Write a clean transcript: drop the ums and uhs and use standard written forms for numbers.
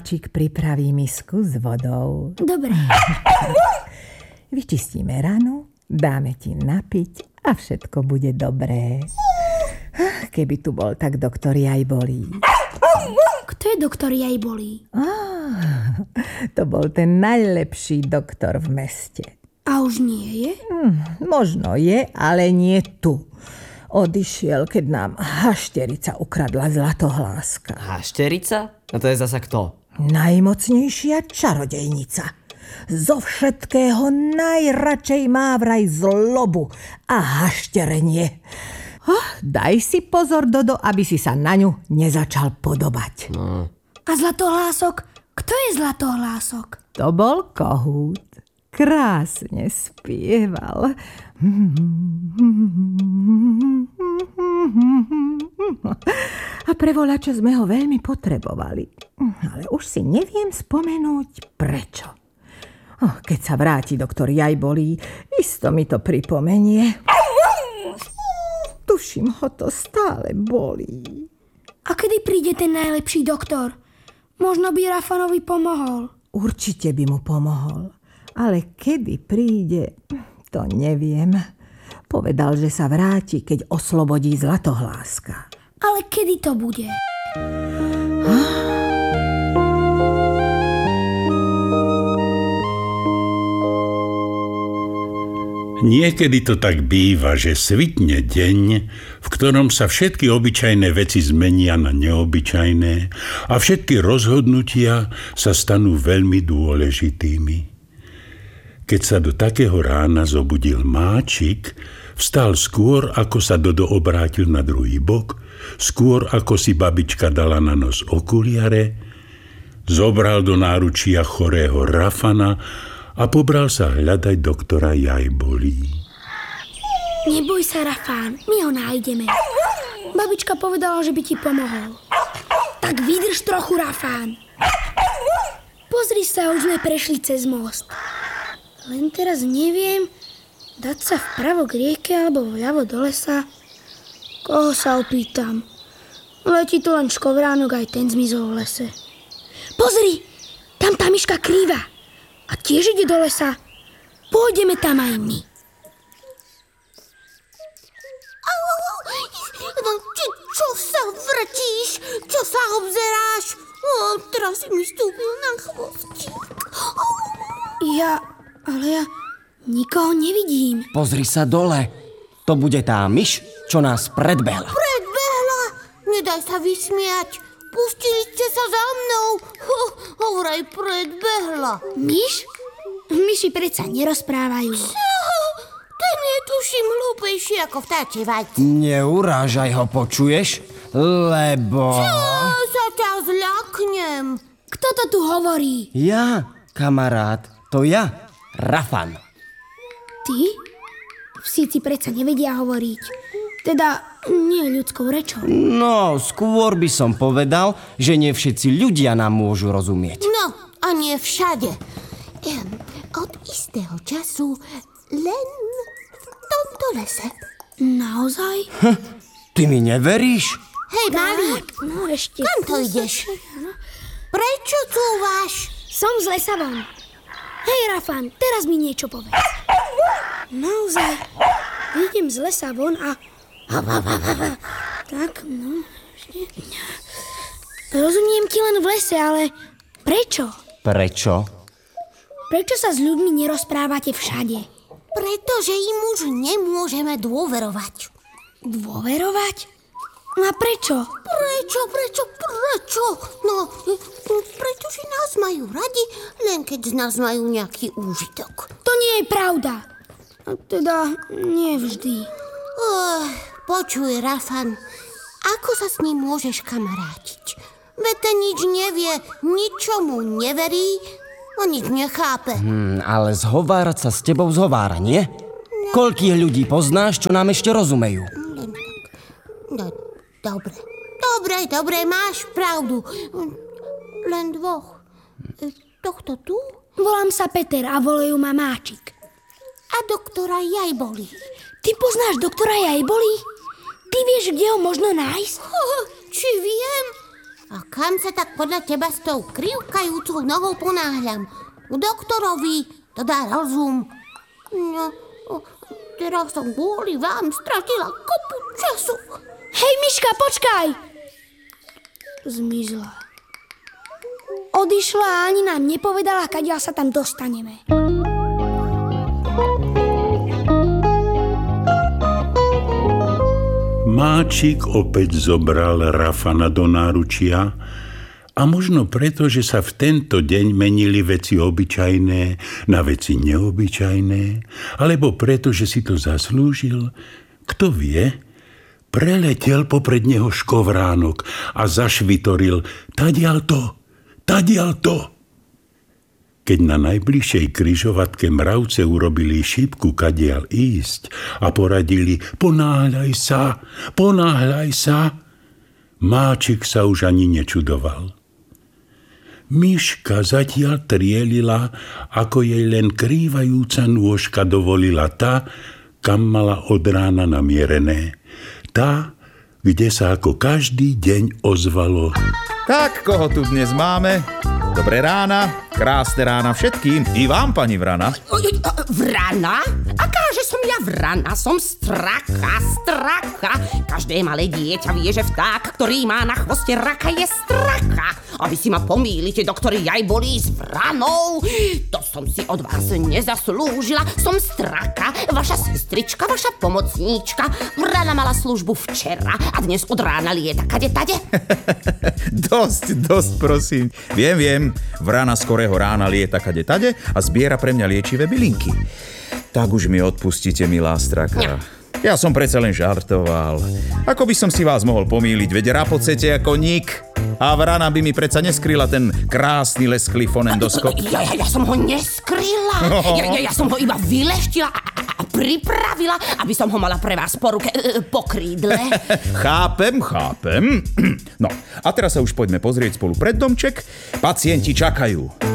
Máčik pripraví misku s vodou. Dobre. Vyčistíme ranu, dáme ti napiť a všetko bude dobré. Keby tu bol, tak doktor Jajbolí. Kto je doktor Jajbolí? To bol ten najlepší doktor v meste. A už nie je? Možno je, ale nie tu. Odišiel, keď nám hašterica ukradla zlatohláska. Hašterica? No to je zasa kto? Najmocnejšia čarodejnica. Zo všetkého najradšej má vraj zlobu a hašterenie. Daj si pozor, Dodo, aby si sa na ňu nezačal podobať. A zlatohlások? Kto je zlatohlások? To bol kohút. Krásne spieval. A pre voľača sme ho veľmi potrebovali. Ale už si neviem spomenúť prečo. Keď sa vráti doktor Jajbolí, isto mi to pripomenie. Tuším, ho to stále bolí. A kedy príde ten najlepší doktor? Možno by Rafanovi pomohol. Určite by mu pomohol. Ale kedy príde, to neviem. Povedal, že sa vráti, keď oslobodí zlatohláska. Ale kedy to bude? Niekedy to tak býva, že svitne deň, v ktorom sa všetky obyčajné veci zmenia na neobyčajné a všetky rozhodnutia sa stanú veľmi dôležitými. Keď sa do takého rána zobudil Máčik, vstal skôr, ako sa Dodo obrátil na druhý bok, skôr, ako si babička dala na nos okuliare, zobral do náručia chorého Rafana a pobral sa hľadať doktora Jajbolí. Neboj sa, Rafán, my ho nájdeme. Babička povedala, že by ti pomohol. Tak vydrž trochu, Rafán. Pozri sa, už sme prešli cez most. Len teraz neviem, dať sa vpravo k rieke alebo vľavo do lesa. Koho sa opýtam? Letí tu len škovránok, aj ten zmizol v lese. Pozri, tam tá myška krýva. A tiež ide do lesa. Pôjdeme tam aj my. Čo sa vrtíš? Čo sa obzeráš? Teraz si mi stúpil na chvostík. Ale ja nikoho nevidím. Pozri sa dole. To bude tá myš, čo nás predbehla. Predbehla? Nedaj sa vysmiať. Pustili ste sa za mnou. Vraj predbehla. Myš? Myši predsa nerozprávajú. Ten je tuším hlúpejší ako vtáčie vajce. Neurážaj ho, počuješ? Lebo... Sa ťa zľaknem. Kto to tu hovorí? Ja, kamarát, to ja, Rafan. Ty? Psíci predsa nevedia hovoriť. Teda nie ľudskou rečou. No, skôr by som povedal, že nie všetci ľudia nám môžu rozumieť. No, a nie všade. Od istého času len v tomto lese. Naozaj? Ty mi neveríš? Hej, Malík, No ešte. kam to ideš? Prečo cúvaš? Som z lesa von. Hej, Rafán, teraz mi niečo povedz. Naozaj, idem z lesa von a... Tak, no... Rozumiem ti len v lese, ale prečo? Prečo? Prečo sa s ľuďmi nerozprávate všade? Pretože im už nemôžeme dôverovať. Dôverovať? No a prečo? Prečo? No, pretože nás majú radi, len keď z nás majú nejaký úžitok. To nie je pravda. A teda nie vždy. Počuj, Rafan, ako sa s ním môžeš kamarátiť? Veď ten nič nevie, ničomu neverí, a nič nechápe. Ale zhovárať sa s tebou zhovára, nie? Koľkých ľudí poznáš, čo nám ešte rozumejú? No, dobre, máš pravdu. Len dvoch. Tohto tu? Volám sa Peter a volajú ma Máčik. A doktora Jajbolí. Ty poznáš doktora Jajbolí? Ty vieš, kde ho možno nájsť? Či viem? A kam sa tak podľa teba s tou krivkajúcou nohou ponáhľam? K doktorovi, to dá rozum. No, teraz som kvôli vám stratila kopu času. Hej, Miška, počkaj! Zmizla. Odišla a ani nám nepovedala, kadiaľ sa tam dostaneme. Máčik opäť zobral Rafana do náručia a možno preto, že sa v tento deň menili veci obyčajné na veci neobyčajné, alebo preto, že si to zaslúžil, kto vie, preletel popred neho škovránok a zašvitoril tadiaľ to. Keď na najbližšej križovatke mravce urobili šípku, kadiaľ ísť a poradili ponáhľaj sa, Máčik sa už ani nečudoval. Miška zatiaľ trielila, ako jej len krývajúca nôžka dovolila tá, kam mala od rána namierené. Tá, kde sa ako každý deň ozvalo. Tak, koho tu dnes máme? Dobré rána, krásne rána všetkým. I vám, pani Vrana. Vrana? Akáže som ja vrana? Som straka. Každé malé dieťa vie, že vták, ktorý má na chvoste raka, je straka. A vy si ma pomýlite, doktori, aj bolí s vranou. To som si od vás nezaslúžila. Som straka, vaša sestrička, vaša pomocníčka. Vrana mala službu včera a dnes od rána lieta kade tade. Dosť, prosím. Viem, vrana skorého rána lieta kade tade a zbiera pre mňa liečivé bylinky. Tak už mi odpustíte, milá straka. Ja som predsa len žartoval. Ako by som si vás mohol pomýliť, veď rapocete ako nik. A vrana by mi predsa neskryla ten krásny lesklý fonendoskop. Ja som ho neskryla. Ja som ho iba vyleštila a pripravila, aby som ho mala pre vás po ruke, po krídle. Chápem. No, a teraz sa už poďme pozrieť spolu pred domček. Pacienti čakajú.